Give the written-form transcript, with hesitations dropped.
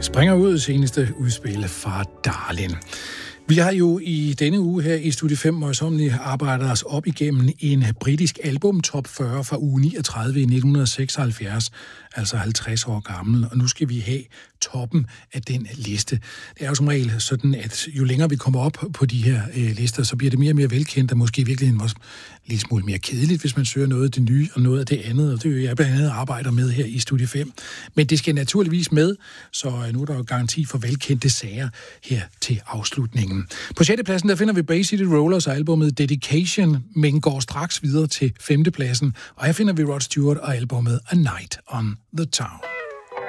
Springer ud seneste udspil fra Darlin. Vi har jo i denne uge her i Studie 5 møjsommeligt arbejdet os op igennem en britisk album top 40 fra uge 39 i 1976, altså 50 år gammel, og nu skal vi have toppen af den liste. Det er jo som regel sådan, at jo længere vi kommer op på de her lister, så bliver det mere og mere velkendt, og måske virkelig en lille smule mere kedeligt, hvis man søger noget af det nye og noget af det andet, og det er jo jeg blandt andet arbejder med her i Studie 5. Men det skal naturligvis med, så nu er der jo garanti for velkendte sager her til afslutningen. På 6. pladsen, der finder vi Bay City Rollers og albumet Dedication, men går straks videre til 5. pladsen, og her finder vi Rod Stewart og albumet A Night on the Town.